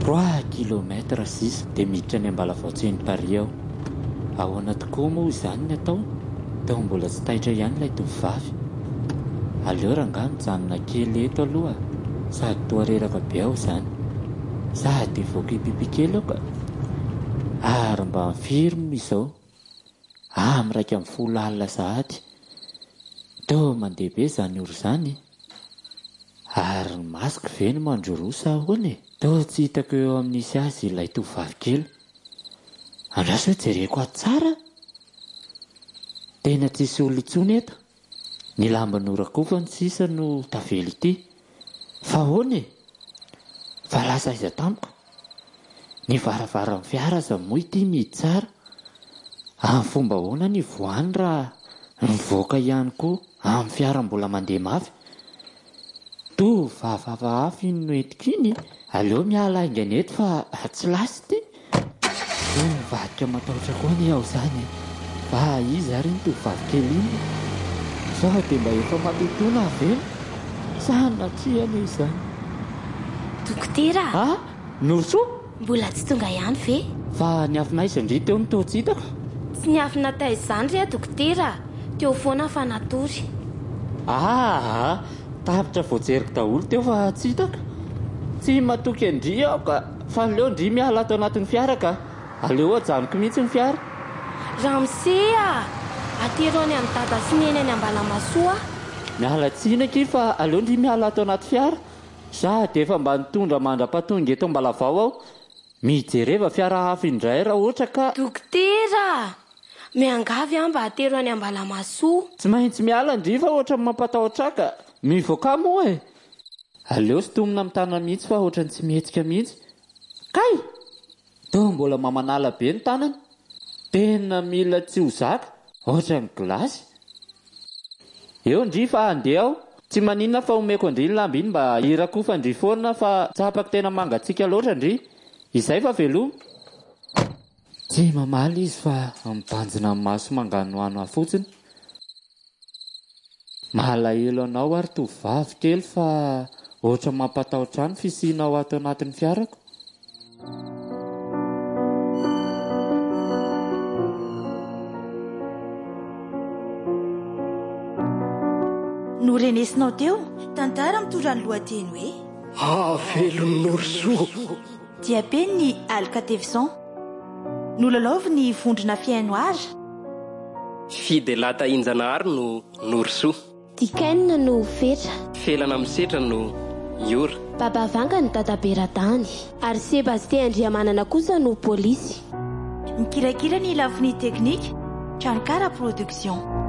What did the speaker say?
3 kilomètre sisa dia miditra ny Ambalavatseny Paris aho. Ahoana tokoa moa izany ny atao? Tao mbola tsy taitra ihany ilay tovovavy. Aleo rangahy mijanona kely eto aloha, sady toa reraka be aho izany. Sady voaka pipi kely aho ka. Ary mba firme izao. Am'raika amin'ny 10 alina sahady. Tao mandeha be izany oro izany. Ary masika ve ny mandrorosa ahoana e? Tao tsy hitako eo amin'nisy azy ilay tovovavy kely. Andraso hoe jereko ato tsara. Tena tsisy olona intsony eto. Ny lamban'orakofany sisa no tavelo ity. Fa ahoana e? Fa lasa aiza tampoka? Ny varavaran'ny fiara aza moa ity mihidy tsara. Amin'ny fomba ahoana ny voany raha mivoaka ihany koa amin'ny fiara mbola mandeha mafy. To vavavavy no etikiny. Aleo miala aingana eto fa tsy lasy ity. Mivadika matahotra koa ny aho izany. Fa izy ary ny tovovavy kely iny. Sao dia mba efa matotoana avela. Sanatria izany. Dokotera! Ah, Norso? Mbola tsy tonga ihany ve? Fa niafina aiza indry teo ny toa tsy hitako? Tsy niafina tay izany ry dokotera. Teo foana fa natory. Tapitra voajeriko daholo teo fa tsy hitako. Tsy matoky andry aho ka. Fa aleo ndry miala ato anatin'ny fiara ka. Aleo ajanoko mihitsy ny fiara. Ramsea! Atero any amin'ny dada sy neny any Ambalamasoa. Miala tsina ki fa aleo ndry miala ato anaty fiara. Sady efa mba nitondra mandra-patonga eto Ambalavao aho. Mijereva fiara hafa indray raha ohatra ka. Dokotera! Miangavy mba atero any Ambalamasoa. Tsy maintsy miala ndry fa ohatra mampatahotra ka. Mivoaka moa e. Aleo sy tomina amin'ny tanana mihitsy fa ohatra ny tsy mihetsika mihitsy. Kay! Tao mbola mamanala be ny tanana. Tena mila tsy ho zaka. Ohatra ny glasy. Eo ndry fa andeha aho. Tsy maninona fa omeko ndry ny lamby iny mba irakofa ndry foana fa tsapako tena mangatsika loatra ndry. Izay fa veloma. Tsy mamaly izy fa mibanjina amin'ny maso mangano ano fotsiny. Malahelo anao ary tovovavy kely fa ohatra mampatahotra ny fisianao ato anatin'ny fiarako. Norenesinao teo, tantara mitondra ny lohateny hoe velon'ny Norso. Dia peny ny Alcateveson. Nolalaovy ny vondrona fiaino aza. Fidelata injanahary no Norso. Dikainina no fetra. Felana misetra no Iora. Babavanga ny dada Beradany. Ary Sebastia Andriamanana kosa no polisy. Mikirakira ny lafiny teknika, Trankara Production.